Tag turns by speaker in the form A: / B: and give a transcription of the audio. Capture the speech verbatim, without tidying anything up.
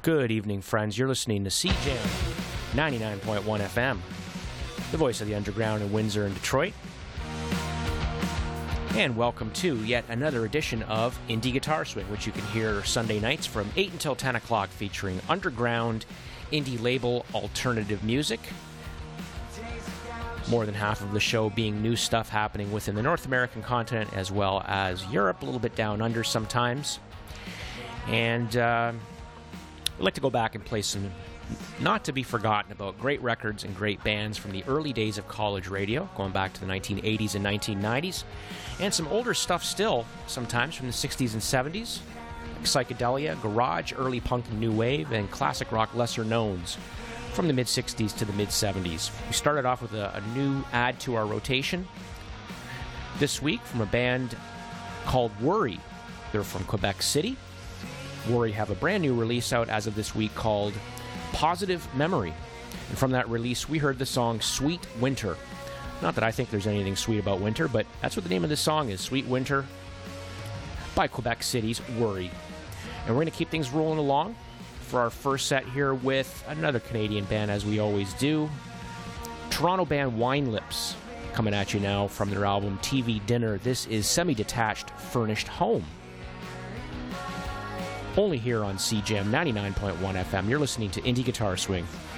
A: Good evening, friends. You're listening to C Jam ninety-nine point one F M, the voice of the underground in Windsor and Detroit. And welcome to yet another edition of Indie Guitar Swing, which you can hear Sunday nights from eight until ten o'clock, featuring underground, indie label, alternative music. More than half of the show being new stuff happening within the North American continent as well as Europe, a little bit down under sometimes. And uh, I'd like to go back and play some not to be forgotten about great records and great bands from the early days of college radio, going back to the nineteen eighties and nineteen nineties, and some older stuff still, sometimes from the sixties and seventies, like psychedelia, garage, early punk and new wave, and classic rock lesser knowns from the mid-sixties to the mid-seventies. We started off with a, a new add to our rotation this week from a band called Worry. They're from Quebec City. Worry have a brand new release out as of this week called Positive Memory. And from that release, we heard the song Sweet Winter. Not that I think there's anything sweet about winter, but that's what the name of this song is, Sweet Winter, by Quebec City's Worry. And we're going to keep things rolling along for our first set here with another Canadian band, as we always do. Toronto band Wine Lips, coming at you now from their album T V Dinner. This is Semi-Detached Furnished Home. Only here on C Jam ninety-nine point one F M. You're listening to Indie Guitar Swing.